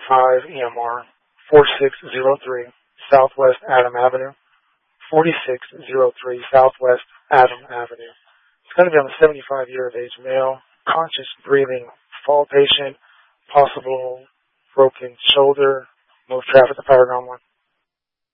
EMR 4603 Southwest Adam Avenue. 4603 Southwest Adam Avenue. It's going to be on a 75-year of age male, conscious breathing, fall patient, possible broken shoulder, move traffic to Paragon 1.